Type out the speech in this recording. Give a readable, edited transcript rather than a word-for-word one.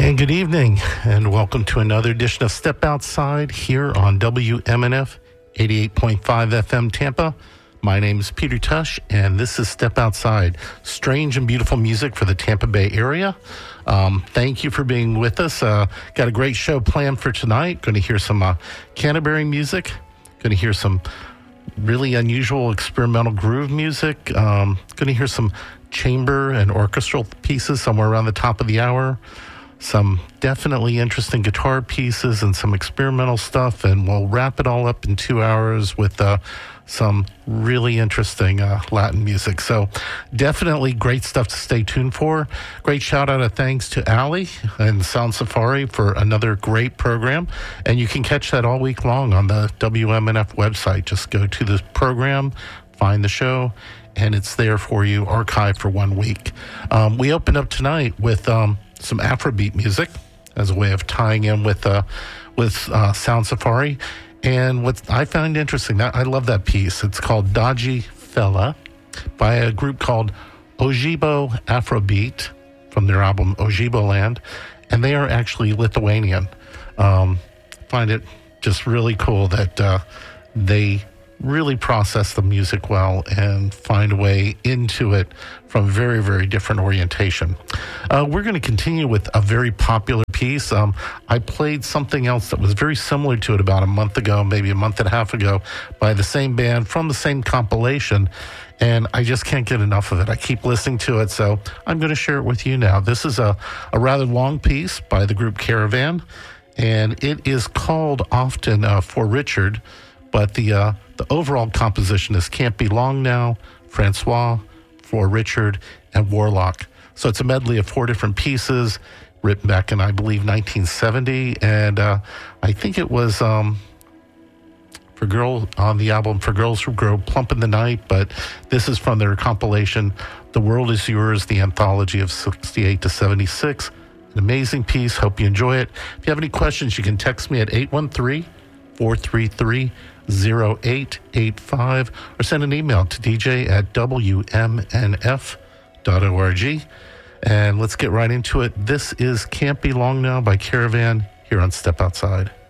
And good evening, and welcome to another edition of Step Outside here on WMNF 88.5 FM Tampa. My name is Peter Tush, and this is Step Outside, strange and beautiful music for the Tampa Bay area. Thank you for being with us. Got a great show planned for tonight. Going to hear some Canterbury music. Going to hear some really unusual experimental groove music. Going to hear some chamber and orchestral pieces somewhere around the top of the hour. Some definitely interesting guitar pieces and some experimental stuff, and we'll wrap it all up in 2 hours with some really interesting Latin music. So definitely great stuff to stay tuned for. Great shout out of thanks to Ali and Sound Safari for another great program. And you can catch that all week long on the WMNF website. Just go to the program, find the show, and it's there for you, archived for 1 week. We opened up tonight with some Afrobeat music as a way of tying in with Sound Safari. And what I found interesting, I love that piece. It's called Dodgy Fella by a group called Ojibo Afrobeat from their album Ojibo Land. And they are actually Lithuanian. Find it just really cool that they really process the music well and find a way into it from very, very different orientation. We're going to continue with a very popular piece. I played something else that was very similar to it about a month ago, maybe a month and a half ago, by the same band from the same compilation, and I just can't get enough of it. I keep listening to it, so I'm going to share it with you now. This is a rather long piece by the group Caravan, and it is called often For Richard, but the overall composition is Can't Be Long Now, Francois, For Richard, and Warlock. So it's a medley of 4 different pieces written back in, I believe, 1970. And I think it was on the album For Girls Who Grow Plump in the Night. But this is from their compilation, The World Is Yours, the anthology of 68 to 76. An amazing piece. Hope you enjoy it. If you have any questions, you can text me at 813-433-0885 or send an email to dj@wmnf.org. And let's get right into it. This is Can't Be Long Now by Caravan here on Step Outside.